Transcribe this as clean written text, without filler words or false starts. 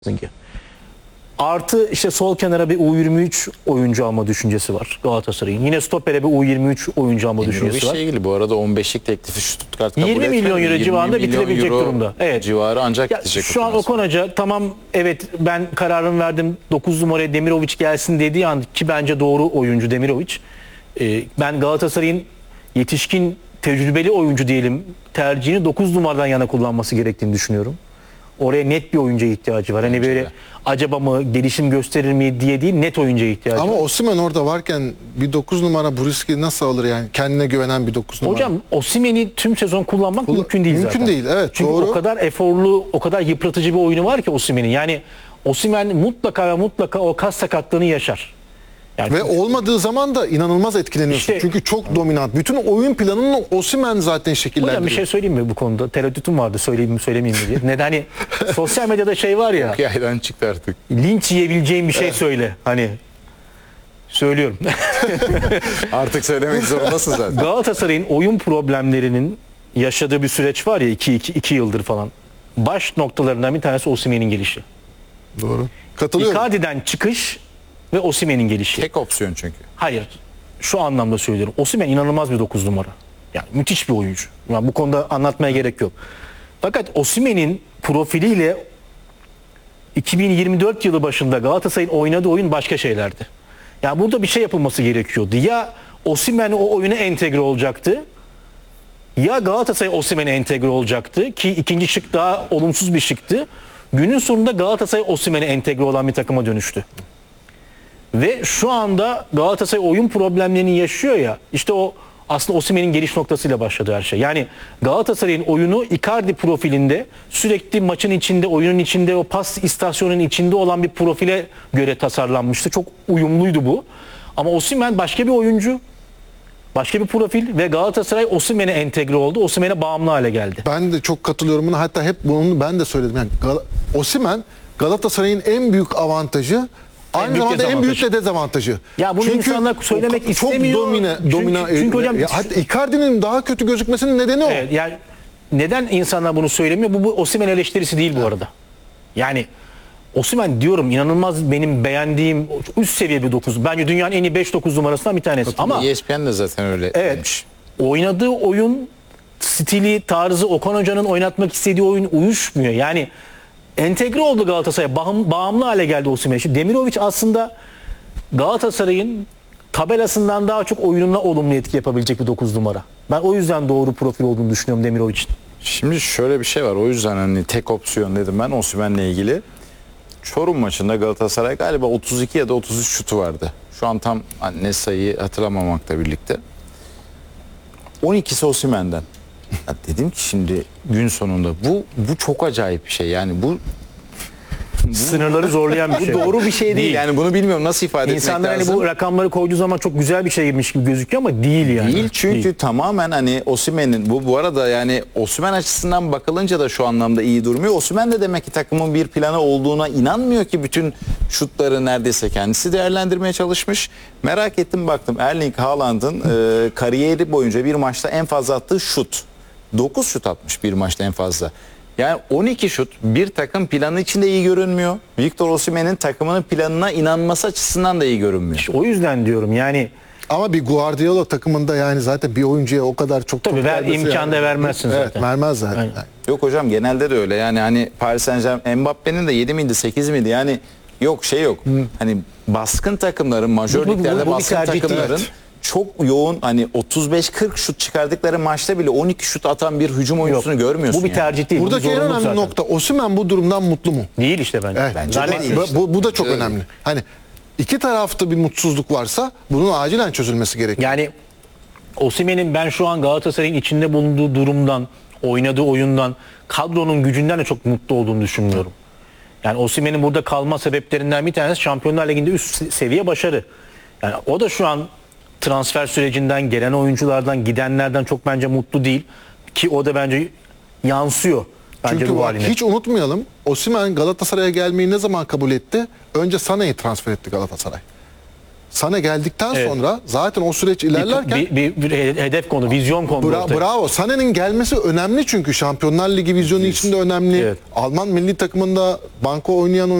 Zingi. Artı işte sol kenara bir U23 oyuncu alma düşüncesi var Galatasaray'ın. Yine stopere bir U23 oyuncu alma düşüncesi var. ilgili bu arada 15'lik teklifi Stuttgart kabul 20 milyon etmedi. euro 20 civarında milyon bitirebilecek euro durumda. Evet. Civarı ancak Ya, gidecek. şu an Okan Hoca tamam, evet ben kararımı verdim 9 numaraya Demirovic gelsin dediği an, ki bence doğru oyuncu Demirovic. Ben Galatasaray'ın yetişkin tecrübeli oyuncu diyelim tercihini 9 numaradan yana kullanması gerektiğini düşünüyorum. Oraya net bir oyuncuya ihtiyacı var. Hani böyle acaba mı, gelişim gösterir mi diye değil, net oyuncuya ihtiyacı Ama var. Osimhen orada varken bir 9 numara bu riski nasıl alır yani? Kendine güvenen bir 9 numara. Hocam Osimhen'i tüm sezon kullanmak mümkün değil zaten. Mümkün değil, evet, Çünkü doğru. o kadar eforlu, o kadar yıpratıcı bir oyunu var ki Osimhen'in. Yani Osimhen mutlaka ve mutlaka o kas sakatlığını yaşar. Yani Ve olmadığı zaman da inanılmaz etkileniyorsun. İşte- Çünkü çok dominant. Bütün oyun planını Osimhen zaten şekillendiriyor. hocam bir şey söyleyeyim mi bu konuda? Tereddütüm vardı, söyleyeyim mi söylemeyeyim mi diye. Neden? Hani sosyal medyada şey var ya, Hikayeden çıktı artık. linç yiyebileceğim bir şey söyle. Hani söylüyorum. Artık söylemek zorundasın zaten. Galatasaray'ın oyun problemlerinin yaşadığı bir süreç var ya, 2 yıldır falan. Baş noktalarından bir tanesi Osimhen'in gelişi. Doğru. Katılıyorum. Icardi'den çıkış ve Osimhen'in gelişi. Tek opsiyon çünkü. Hayır. Şu anlamda söylüyorum. Osimhen inanılmaz bir 9 numara. Yani müthiş bir oyuncu. Yani bu konuda anlatmaya gerek yok. Fakat Osimhen'in profiliyle 2024 yılı başında Galatasaray'ın oynadığı oyun başka şeylerdi. Yani burada bir şey yapılması gerekiyordu. Ya Osimhen o oyuna entegre olacaktı, ya Galatasaray Osimhen'e entegre olacaktı, ki ikinci şık daha olumsuz bir şıktı. Günün sonunda Galatasaray Osimhen'e entegre olan bir takıma dönüştü. Ve şu anda Galatasaray oyun problemlerini yaşıyor ya, işte o aslında Osimhen'in geliş noktasıyla başladı her şey. Yani Galatasaray'ın oyunu Icardi profilinde, sürekli maçın içinde, oyunun içinde, o pas istasyonunun içinde olan bir profile göre tasarlanmıştı. Çok uyumluydu bu. Ama Osimhen başka bir oyuncu, başka bir profil ve Galatasaray Osimhen'e entegre oldu. Osimhen'e bağımlı hale geldi. Ben de çok katılıyorum buna. Hatta hep bunu ben de söyledim. Yani Osimhen Galatasaray'ın en büyük avantajı, aynı büyük zamanda en büyük dezavantajı. de dezavantajı. Ya bunu insanlar söylemek istemiyor. Çok domine. Çünkü hocam- hatta Icardi'nin daha kötü gözükmesinin nedeni o. Evet, yani neden insanlar bunu söylemiyor? Bu Osimhen eleştirisi değil bu arada. Yani Osimhen diyorum inanılmaz benim beğendiğim üst seviye bir 9. Bence dünyanın en iyi 5-9 numarasından bir tanesi. Ama ESPN de zaten öyle evet, demiş. oynadığı oyun stili, tarzı, Okan Hoca'nın oynatmak istediği oyun uyuşmuyor. Yani entegre oldu Galatasaray'a. Bağımlı hale geldi Osimhen. Şimdi Demirovic aslında Galatasaray'ın tabelasından daha çok oyununa olumlu etki yapabilecek bir 9 numara. Ben o yüzden doğru profil olduğunu düşünüyorum Demirovic'in. Şimdi şöyle bir şey var. O yüzden hani tek opsiyon dedim ben Osimhen'le ilgili. Çorum maçında Galatasaray galiba 32 ya da 33 şutu vardı. Şu an tam ne sayıyı hatırlamamakla birlikte. 12'si Osimhen'den. Ya dedim ki şimdi gün sonunda bu çok acayip bir şey. Yani bu Sınırları zorlayan bir şey. doğru bir şey değil. Yani bunu bilmiyorum nasıl ifade etmek İnsanlar hani lazım. bu rakamları koyduğu zaman çok güzel bir şeymiş gibi gözüküyor ama değil yani. Değil çünkü Değil. tamamen hani Osimhen'in bu arada yani Osimhen açısından bakılınca da şu anlamda iyi durmuyor. Osimhen de demek ki takımın bir planı olduğuna inanmıyor ki bütün şutları neredeyse kendisi değerlendirmeye çalışmış. Merak ettim baktım Erling Haaland'ın kariyeri boyunca bir maçta en fazla attığı şut. 9 şut atmış bir maçta en fazla. Yani 12 şut bir takım planı içinde iyi görünmüyor. Victor Osimhen'in takımının planına inanması açısından da iyi görünmüyor. İşte o yüzden diyorum yani Ama bir Guardiola takımında yani zaten bir oyuncuya o kadar çok tabii top vermesi imkan da vermezsin Evet, zaten. vermez zaten. Aynen. Yani. Yok hocam genelde de öyle. Yani hani Paris Saint-Germain Mbappe'nin de 7 miydi 8 miydi? Yani yok şey yok. Hani baskın takımların, majör Bu liglerde bir baskın tercih değil. takımların Evet. çok yoğun hani 35-40 şut çıkardıkları maçta bile 12 şut atan bir hücum oyuncusunu görmüyorsun. Bu bir yani. tercih değil. Buradaki bu en zorunluluk önemli zaten. nokta Osimhen bu durumdan mutlu mu? Değil işte bence. Evet. Bence de Zannetmiyorum. değil. Bu da çok Evet. önemli. Hani iki tarafta bir mutsuzluk varsa bunun acilen çözülmesi gerekiyor. Yani Osimhen'in ben şu an Galatasaray'ın içinde bulunduğu durumdan, oynadığı oyundan, kadronun gücünden de çok mutlu olduğunu düşünmüyorum. Yani Osimhen'in burada kalma sebeplerinden bir tanesi Şampiyonlar Ligi'nde üst seviye başarı. Yani o da şu an transfer sürecinden, gelen oyunculardan, gidenlerden çok bence mutlu değil. Ki o da bence yansıyor. Bence Çünkü bu bak, haline. hiç unutmayalım, Osimhen Galatasaray'a gelmeyi ne zaman kabul etti? Önce Sané'yi transfer etti Galatasaray. Sana geldikten Evet. sonra zaten o süreç ilerlerken bir hedef konu, vizyon konu ortaya. bravo. Sané'nin gelmesi önemli çünkü Şampiyonlar Ligi vizyonu içinde önemli. Evet. Alman milli takımında banko oynayan